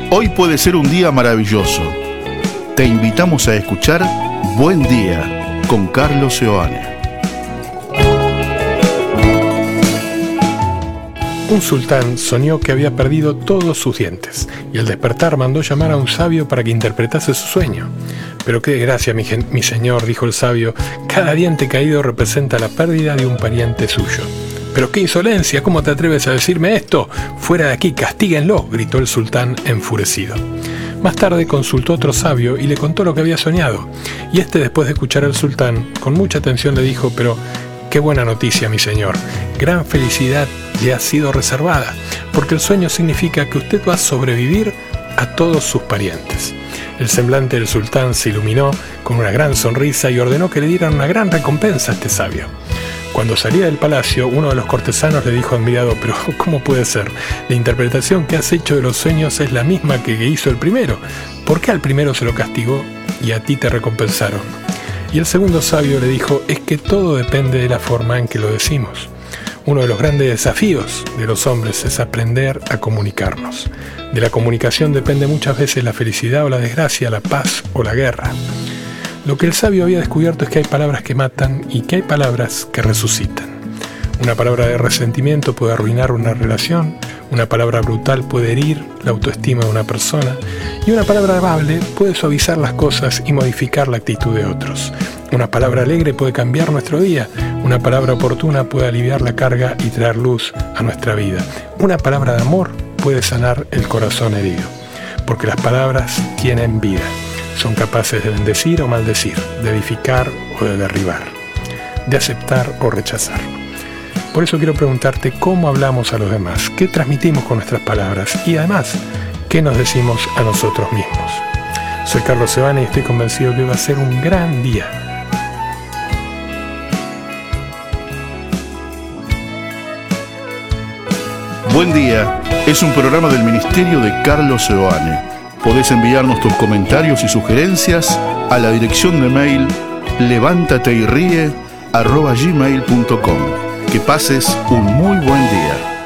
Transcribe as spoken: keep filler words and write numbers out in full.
Hoy puede ser un día maravilloso. Te invitamos a escuchar Buen Día con Carlos Seoane. Un sultán soñó que había perdido todos sus dientes y al despertar mandó llamar a un sabio para que interpretase su sueño. Pero qué desgracia, mi, gen- mi señor, dijo el sabio, cada diente caído representa la pérdida de un pariente suyo. Pero qué insolencia, ¿cómo te atreves a decirme esto? Fuera de aquí, castíguenlo, gritó el sultán enfurecido. Más tarde consultó a otro sabio y le contó lo que había soñado. Y este, después de escuchar al sultán, con mucha atención le dijo, pero qué buena noticia, mi señor. Gran felicidad le ha sido reservada, porque el sueño significa que usted va a sobrevivir a todos sus parientes. El semblante del sultán se iluminó con una gran sonrisa y ordenó que le dieran una gran recompensa a este sabio. Cuando salía del palacio, uno de los cortesanos le dijo admirado, pero ¿cómo puede ser? La interpretación que has hecho de los sueños es la misma que hizo el primero. ¿Por qué al primero se lo castigó y a ti te recompensaron? Y el segundo sabio le dijo, es que todo depende de la forma en que lo decimos. Uno de los grandes desafíos de los hombres es aprender a comunicarnos. De la comunicación depende muchas veces la felicidad o la desgracia, la paz o la guerra. Lo que el sabio había descubierto es que hay palabras que matan y que hay palabras que resucitan. Una palabra de resentimiento puede arruinar una relación, una palabra brutal puede herir la autoestima de una persona y una palabra amable puede suavizar las cosas y modificar la actitud de otros. Una palabra alegre puede cambiar nuestro día, una palabra oportuna puede aliviar la carga y traer luz a nuestra vida. Una palabra de amor puede sanar el corazón herido, porque las palabras tienen vida. Son capaces de bendecir o maldecir, de edificar o de derribar, de aceptar o rechazar. Por eso quiero preguntarte cómo hablamos a los demás, qué transmitimos con nuestras palabras y además, qué nos decimos a nosotros mismos. Soy Carlos Seoane y estoy convencido que va a ser un gran día. Buen Día es un programa del Ministerio de Carlos Seoane. Podés enviarnos tus comentarios y sugerencias a la dirección de mail levántateyríe arroba gmail punto com. Que pases un muy buen día.